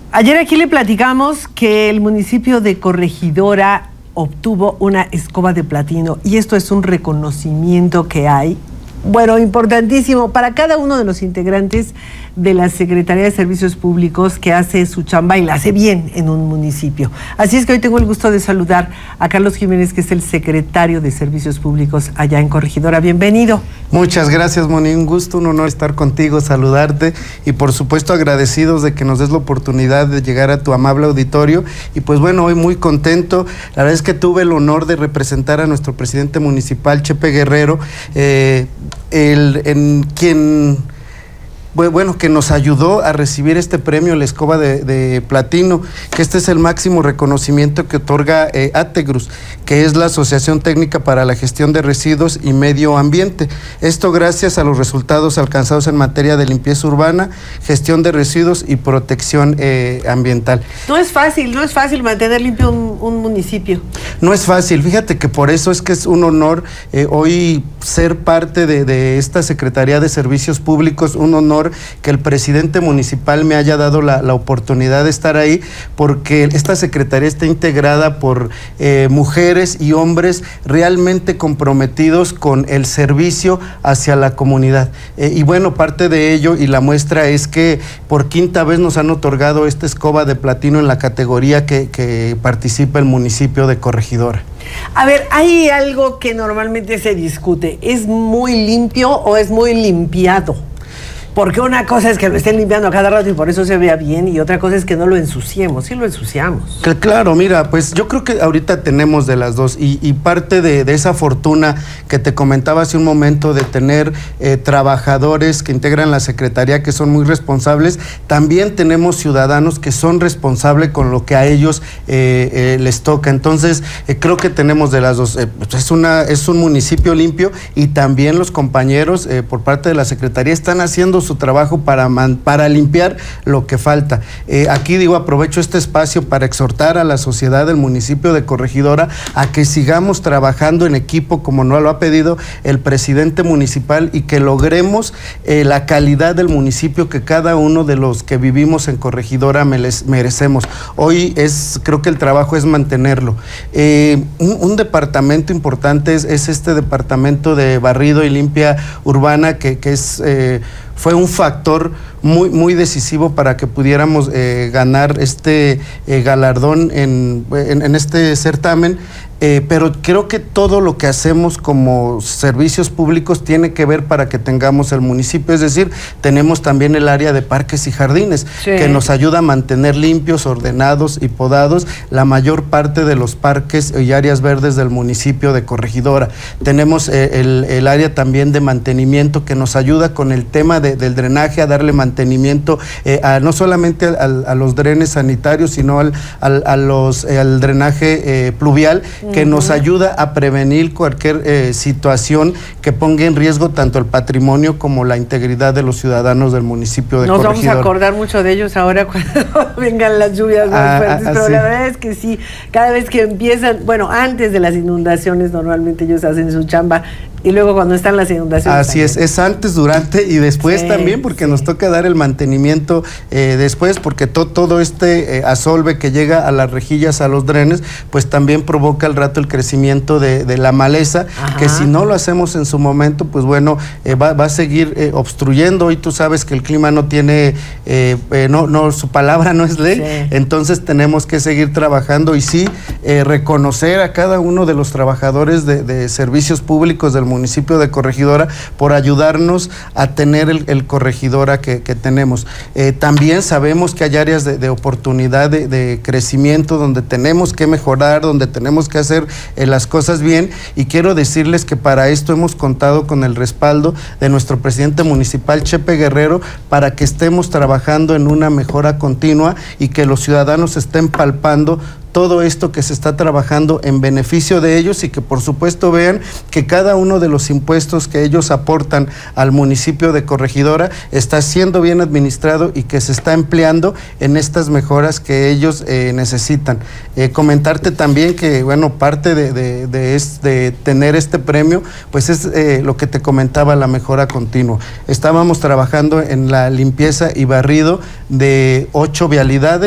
Ayer aquí le platicamos que el municipio de Corregidora obtuvo una escoba de platino y esto es un reconocimiento que hay, bueno, importantísimo para cada uno de los integrantes de la Secretaría de Servicios Públicos que hace su chamba y la hace bien en un municipio. Así es que hoy tengo el gusto de saludar a Carlos Jiménez, que es el secretario de Servicios Públicos allá en Corregidora. Bienvenido. Muchas gracias, Moni, un gusto, un honor estar contigo, saludarte y por supuesto agradecidos de que nos des la oportunidad de llegar a tu amable auditorio. Y pues bueno, hoy muy contento, la verdad es que tuve el honor de representar a nuestro presidente municipal, Chepe Guerrero, que nos ayudó a recibir este premio, la escoba de platino, que este es el máximo reconocimiento que otorga ATEGRUS, que es la Asociación Técnica para la Gestión de Residuos y Medio Ambiente. Esto gracias a los resultados alcanzados en materia de limpieza urbana, gestión de residuos y protección ambiental. No es fácil mantener limpio un municipio. No es fácil, fíjate que por eso es que es un honor hoy ser parte de esta Secretaría de Servicios Públicos, un honor que el presidente municipal me haya dado la oportunidad de estar ahí, porque esta secretaría está integrada por mujeres y hombres realmente comprometidos con el servicio hacia la comunidad. Y bueno, parte de ello y la muestra es que por quinta vez nos han otorgado esta escoba de platino en la categoría que participa el municipio de Corregidora. A ver, hay algo que normalmente se discute, ¿es muy limpio o es muy limpiado? Porque una cosa es que lo estén limpiando a cada rato y por eso se vea bien, y otra cosa es que no lo ensuciemos. Sí lo ensuciamos. Claro, mira, pues yo creo que ahorita tenemos de las dos y parte de esa fortuna que te comentaba hace un momento de tener trabajadores que integran la Secretaría que son muy responsables, también tenemos ciudadanos que son responsables con lo que a ellos les toca. Entonces, creo que tenemos de las dos. Es un municipio limpio y también los compañeros por parte de la Secretaría están haciendo su trabajo para limpiar lo que falta. Aquí aprovecho este espacio para exhortar a la sociedad del municipio de Corregidora a que sigamos trabajando en equipo como nos lo ha pedido el presidente municipal y que logremos la calidad del municipio que cada uno de los que vivimos en Corregidora merecemos. Hoy creo que el trabajo es mantenerlo. Un departamento importante es este departamento de barrido y limpia urbana que fue un factor muy decisivo para que pudiéramos ganar este galardón en este certamen. Pero creo que todo lo que hacemos como servicios públicos tiene que ver para que tengamos el municipio, es decir, tenemos también el área de parques y jardines, sí, que nos ayuda a mantener limpios, ordenados y podados la mayor parte de los parques y áreas verdes del municipio de Corregidora. Tenemos el área también de mantenimiento que nos ayuda con el tema del drenaje, a darle mantenimiento no solamente a los drenes sanitarios, sino al drenaje pluvial, que nos ayuda a prevenir cualquier situación que ponga en riesgo tanto el patrimonio como la integridad de los ciudadanos del municipio de Corregidora. Nos vamos a acordar mucho de ellos ahora cuando vengan las lluvias más fuertes, pero la verdad es que sí, cada vez que empiezan, bueno, antes de las inundaciones normalmente ellos hacen su chamba, y luego cuando están las inundaciones. Así es antes, durante y después, sí, también, porque sí, nos toca dar el mantenimiento después, porque todo este asolve que llega a las rejillas, a los drenes, pues también provoca al rato el crecimiento de la maleza. Ajá. Que si no lo hacemos en su momento, pues bueno, va a seguir obstruyendo. Hoy tú sabes que el clima no tiene, su palabra no es ley, sí, entonces tenemos que seguir trabajando y sí, reconocer a cada uno de los trabajadores de servicios públicos del municipio de Corregidora por ayudarnos a tener el Corregidora que tenemos. También sabemos que hay áreas de oportunidad de crecimiento donde tenemos que mejorar, donde tenemos que hacer las cosas bien, y quiero decirles que para esto hemos contado con el respaldo de nuestro presidente municipal, Chepe Guerrero, para que estemos trabajando en una mejora continua y que los ciudadanos estén palpando todo esto que se está trabajando en beneficio de ellos, y que por supuesto vean que cada uno de los impuestos que ellos aportan al municipio de Corregidora está siendo bien administrado y que se está empleando en estas mejoras que ellos necesitan. Comentarte también que, bueno, parte de tener este premio, pues es lo que te comentaba, la mejora continua. Estábamos trabajando en la limpieza y barrido de 8 vialidades.